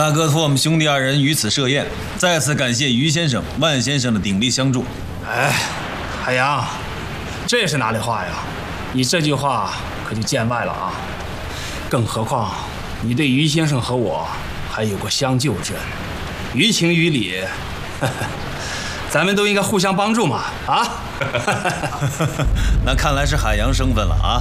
大哥托我们兄弟二人于此设宴，再次感谢于先生、万先生的鼎力相助。 哎，海洋，这是哪里话呀？你这句话可就见外了啊！更何况你对于先生和我还有过相救之恩，于情于理，咱们都应该互相帮助嘛！啊！ 那看来是海洋生分了啊！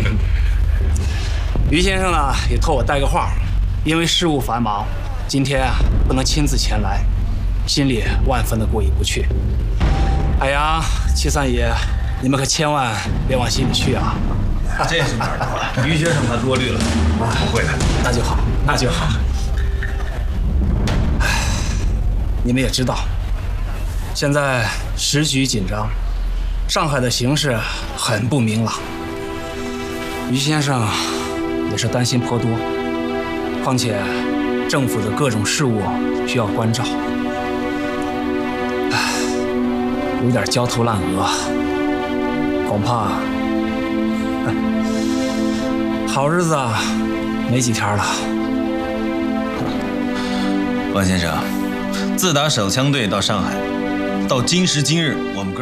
于先生呢也托我带个话，因为事务繁忙，今天啊不能亲自前来，心里万分的过意不去。海洋、七三爷，你们可千万别往心里去啊！ 这是哪儿的话？于先生他多虑了。 不会的，那就好，那就好。你们也知道，现在时局紧张，上海的形势很不明朗。于先生也是担心颇多，况且政府的各种事务需要关照，有点焦头烂额，恐怕好日子没几天了。 万先生，自打手枪队到上海，到今时今日，我们哥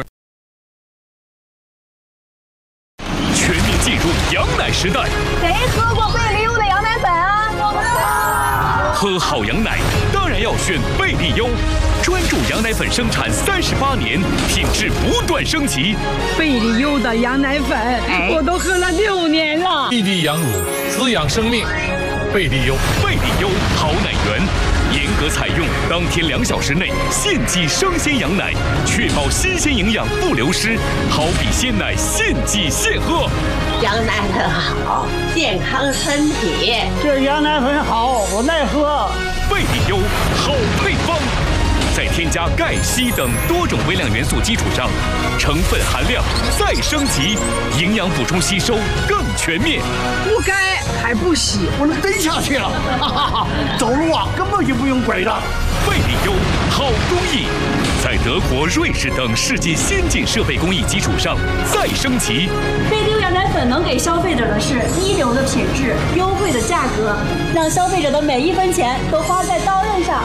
全面进入羊奶时代。 谁喝过贝利优的羊奶粉啊？我们喝好羊奶当然要选贝利优，专注羊奶粉生产38年，品质不断升级。 贝利优的羊奶粉，我都喝了6年了。 一滴羊乳，滋养生命。贝利优， 贝利优好奶源，严格采用当天2小时内现挤生鲜羊奶，确保新鲜营养不流失，好比鲜奶现挤现喝。 羊奶粉好，健康身体。 这羊奶粉好，我耐喝。 贝利优好配方，在添加钙、硒等多种微量元素基础上，成分含量再升级，营养补充吸收更全面。 不该还不洗， 我能蹬下去了，哈哈哈！走路啊，根本就不用拐杖。 贝利优好工艺，在德国、瑞士等世界先进设备工艺基础上再升级。 贝利优羊奶粉能给消费者的是一流的品质、优惠的价格，让消费者的每1分钱都花在刀刃上。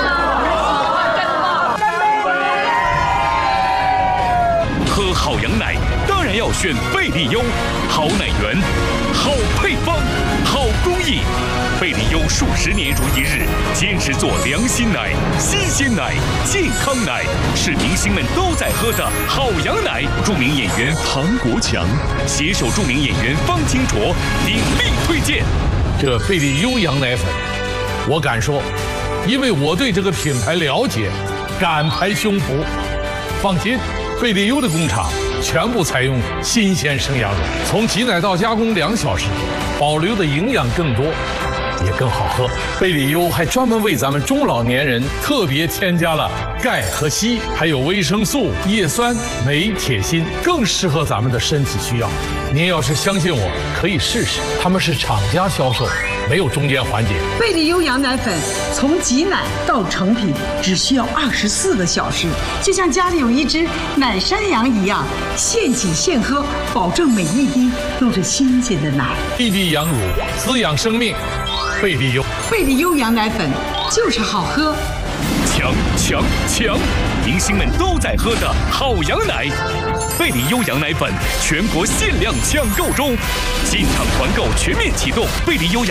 喝好羊奶当然要选贝利优，好奶源，好配方，好工艺。贝利优数10年如一日，坚持做良心奶、新鲜奶、健康奶，是明星们都在喝的好羊奶。著名演员唐国强携手著名演员方清卓鼎力推荐。 这贝利优羊奶粉，我敢说，因为我对这个品牌了解，敢拍胸脯。放心，贝利优的工厂全部采用新鲜生羊乳，从挤奶到加工2小时，保留的营养更多，也更好喝。贝利优还专门为咱们中老年人特别添加了钙和硒，还有维生素、叶酸、镁、铁、锌，更适合咱们的身体需要。您要是相信我，可以试试，他们是厂家销售，没有中间环节。 贝利优羊奶粉从挤奶到成品只需要24个小时，就像家里有一只奶山羊一样，现挤现喝，保证每一滴都是新鲜的奶。 一滴羊乳，滋养生命。贝利优， 贝利优羊奶粉就是好喝。 强！明星们都在喝的好羊奶，贝利优羊奶粉全国限量抢购中，进场团购全面启动，贝利优羊。